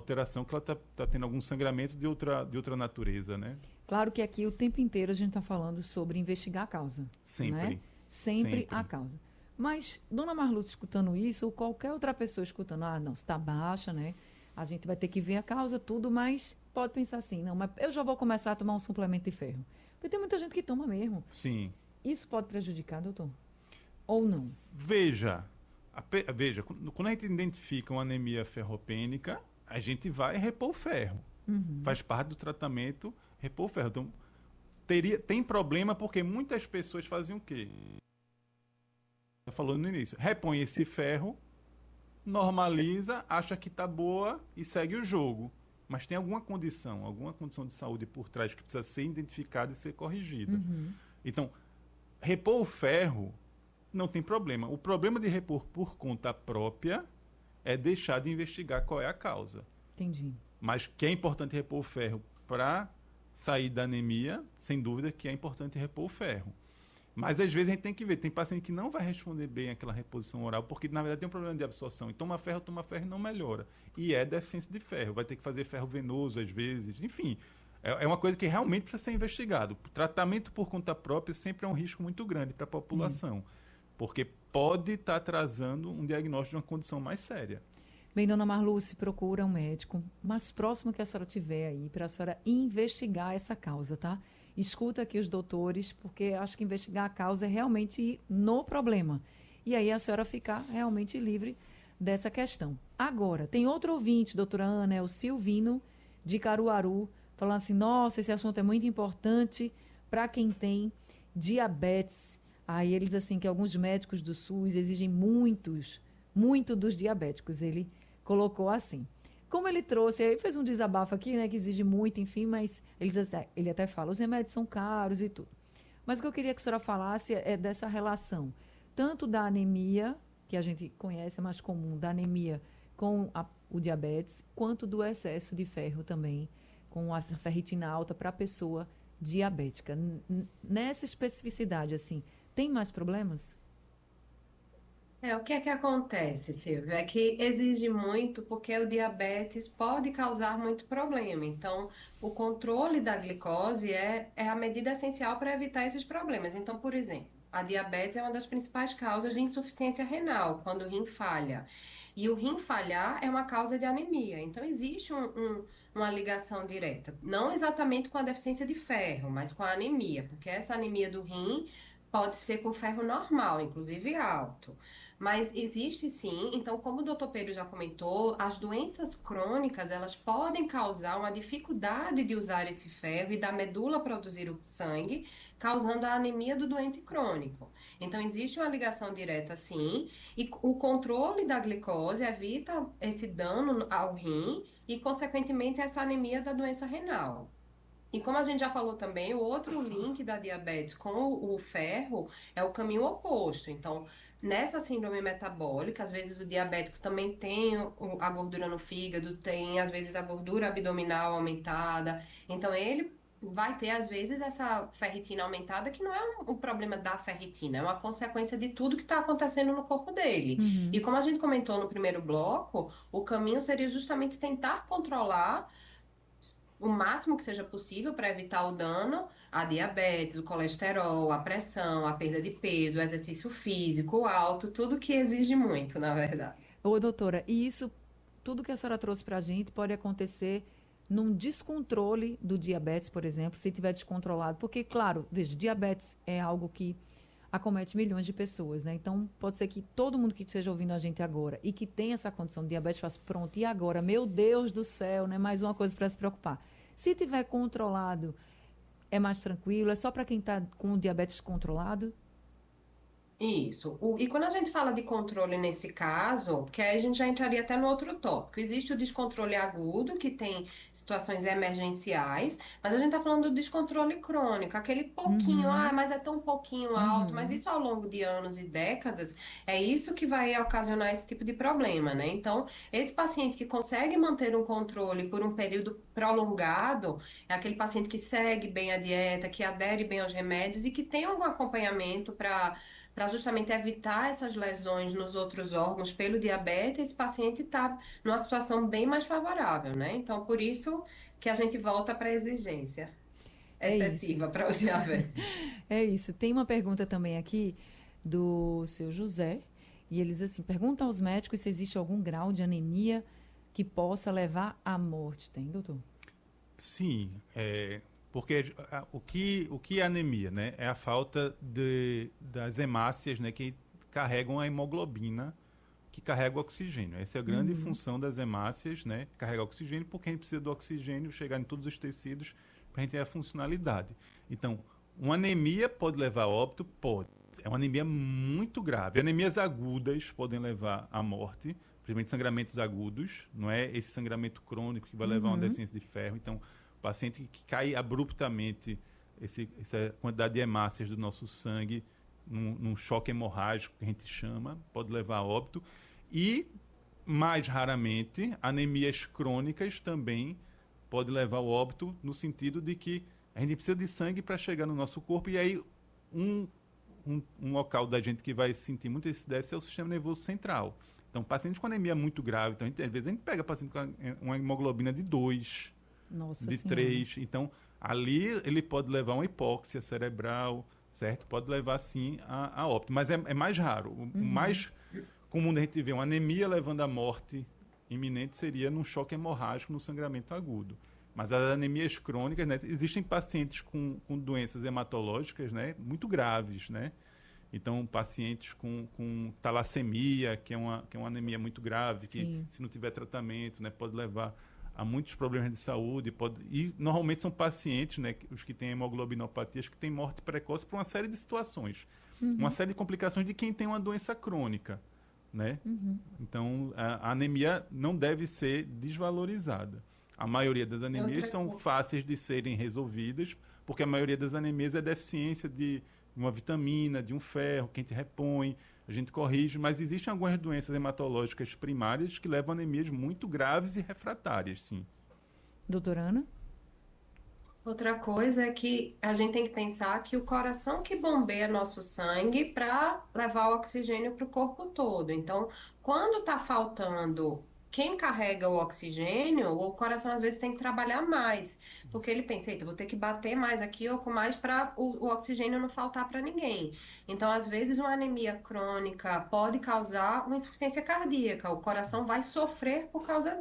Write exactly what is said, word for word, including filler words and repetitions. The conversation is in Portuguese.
alteração, que ela está tá tendo algum sangramento de outra, de outra natureza, né? Claro que aqui o tempo inteiro a gente está falando sobre investigar a causa. Sempre. Né? Sempre, Sempre. a causa. Mas, dona Marluce escutando isso, ou qualquer outra pessoa escutando, ah, não, está baixa, né? A gente vai ter que ver a causa, tudo, mas pode pensar assim, não, mas eu já vou começar a tomar um suplemento de ferro. Porque tem muita gente que toma mesmo. Sim. Isso pode prejudicar, doutor? Ou não? Veja, a pe- veja, quando a gente identifica uma anemia ferropênica, a gente vai repor o ferro. Uhum. Faz parte do tratamento repor o ferro. Então, teria, tem problema porque muitas pessoas fazem o quê? Já falou no início. Repõe esse ferro, normaliza, acha que está boa e segue o jogo. Mas tem alguma condição, alguma condição de saúde por trás que precisa ser identificada e ser corrigida. Uhum. Então, repor o ferro não tem problema. O problema de repor por conta própria é deixar de investigar qual é a causa. Entendi. Mas que é importante repor o ferro para sair da anemia, sem dúvida que é importante repor o ferro. Mas às vezes a gente tem que ver, tem paciente que não vai responder bem àquela reposição oral, porque na verdade tem um problema de absorção. E toma ferro, toma ferro e não melhora. E é deficiência de ferro. Vai ter que fazer ferro venoso às vezes. Enfim, é, é uma coisa que realmente precisa ser investigado. O tratamento por conta própria sempre é um risco muito grande para a população. Hum. Porque pode estar atrasando um diagnóstico de uma condição mais séria. Bem, dona Marluce, procura um médico mais próximo que a senhora tiver aí, para a senhora investigar essa causa, tá? Escuta aqui os doutores, porque acho que investigar a causa é realmente ir no problema. E aí a senhora ficar realmente livre dessa questão. Agora, tem outro ouvinte, doutora Ana, é o Silvino, de Caruaru, falando assim, nossa, esse assunto é muito importante para quem tem diabetes. Aí ele diz assim que alguns médicos do SUS exigem muitos, muito dos diabéticos. Ele colocou assim. Como ele trouxe, aí fez um desabafo aqui, né, que exige muito, enfim, mas ele, ele até fala, os remédios são caros e tudo. Mas o que eu queria que a senhora falasse é dessa relação, tanto da anemia, que a gente conhece, é mais comum, da anemia com a, o diabetes, quanto do excesso de ferro também, com a ferritina alta para a pessoa diabética. N- nessa especificidade, assim, tem mais problemas? É, o que é que acontece, Silvio? É que exige muito porque o diabetes pode causar muito problema. Então, o controle da glicose é, é a medida essencial para evitar esses problemas. Então, por exemplo, a diabetes é uma das principais causas de insuficiência renal, quando o rim falha. E o rim falhar é uma causa de anemia. Então, existe um, um, uma ligação direta. Não exatamente com a deficiência de ferro, mas com a anemia, porque essa anemia do rim pode ser com ferro normal, inclusive alto. Mas existe sim, então, como o doutor Pedro já comentou, as doenças crônicas, elas podem causar uma dificuldade de usar esse ferro e da medula produzir o sangue, causando a anemia do doente crônico. Então, existe uma ligação direta sim, e o controle da glicose evita esse dano ao rim e, consequentemente, essa anemia da doença renal. E como a gente já falou também, o outro link da diabetes com o, o ferro é o caminho oposto. Então, nessa síndrome metabólica, às vezes o diabético também tem o- a gordura no fígado, tem às vezes a gordura abdominal aumentada. Então, ele vai ter às vezes essa ferritina aumentada, que não é um, um problema da ferritina, é uma consequência de tudo que está acontecendo no corpo dele. Uhum. E como a gente comentou no primeiro bloco, o caminho seria justamente tentar controlar o máximo que seja possível para evitar o dano à diabetes, o colesterol, a pressão, a perda de peso, o exercício físico, o alto, tudo que exige muito, na verdade. Ô, doutora, e isso, tudo que a senhora trouxe para a gente pode acontecer num descontrole do diabetes, por exemplo, se tiver descontrolado. Porque, claro, veja, diabetes é algo que acomete milhões de pessoas, né? Então, pode ser que todo mundo que esteja ouvindo a gente agora e que tem essa condição de diabetes faça, pronto, e agora? Meu Deus do céu, né? Mais uma coisa para se preocupar. Se tiver controlado, é mais tranquilo? É só para quem está com o diabetes controlado? Isso. O- e quando a gente fala de controle nesse caso, que aí a gente já entraria até no outro tópico. Existe o descontrole agudo, que tem situações emergenciais, mas a gente está falando do descontrole crônico, aquele pouquinho, ah, Uhum, mas é tão pouquinho alto, mas uhum. isso ao longo de anos e décadas, é isso que vai ocasionar esse tipo de problema, né? Então, esse paciente que consegue manter um controle por um período prolongado, é aquele paciente que segue bem a dieta, que adere bem aos remédios e que tem algum acompanhamento para para justamente evitar essas lesões nos outros órgãos pelo diabetes, esse paciente está numa situação bem mais favorável, né? Então, por isso que a gente volta para a exigência É isso. excessiva para os diabéticos. É isso. Tem uma pergunta também aqui do seu José. E eles assim, perguntam aos médicos se existe algum grau de anemia que possa levar à morte. Tem, doutor? Sim, é, porque a- o que, o que é anemia, né? É a falta de, das hemácias, né, que carregam a hemoglobina, que carrega o oxigênio. Essa é a grande Uhum. função das hemácias, né? Carregar oxigênio, porque a gente precisa do oxigênio chegar em todos os tecidos para a gente ter a funcionalidade. Então, uma anemia pode levar a óbito? Pode. É uma anemia muito grave. Anemias agudas podem levar à morte, principalmente sangramentos agudos, não é esse sangramento crônico que vai levar a uma Uhum. deficiência de ferro. Então, o paciente que cai abruptamente esse, essa quantidade de hemácias do nosso sangue, num, num choque hemorrágico que a gente chama, pode levar a óbito. E, mais raramente, anemias crônicas também pode levar ao óbito, no sentido de que a gente precisa de sangue para chegar no nosso corpo, e aí um, um, um local da gente que vai sentir muito esse déficit é o sistema nervoso central. Então, pacientes com anemia muito grave, então, a gente, às vezes a gente pega paciente com uma hemoglobina de dois, Nossa de Senhora. três, então ali ele pode levar uma hipóxia cerebral, certo? Pode levar sim a, a óbito, mas é, é mais raro. O, o Uhum. mais comum da gente ver uma anemia levando à morte iminente seria num choque hemorrágico, no sangramento agudo. Mas as anemias crônicas, né, existem pacientes com, com doenças hematológicas, né, muito graves, né? Então, pacientes com, com talassemia, que é, uma, que é uma anemia muito grave, que Sim. se não tiver tratamento, né, pode levar a muitos problemas de saúde. Pode, e normalmente são pacientes, né, os que têm hemoglobinopatias, que têm morte precoce por uma série de situações. Uma Uhum. série de complicações de quem tem uma doença crônica, né? Uhum. Então, a, a anemia não deve ser desvalorizada. A maioria das É anemias outra são coisa. fáceis de serem resolvidas, porque a maioria das anemias é deficiência de uma vitamina, de um ferro, que a gente repõe, a gente corrige, mas existem algumas doenças hematológicas primárias que levam a anemias muito graves e refratárias, sim. Doutora Ana? Outra coisa é que a gente tem que pensar que o coração que bombeia nosso sangue para levar o oxigênio para o corpo todo. Então, quando está faltando quem carrega o oxigênio, o coração às vezes tem que trabalhar mais, porque ele pensa, eita, vou ter que bater mais aqui ou com mais para o, o oxigênio não faltar para ninguém. Então, às vezes, uma anemia crônica pode causar uma insuficiência cardíaca, o coração vai sofrer por causa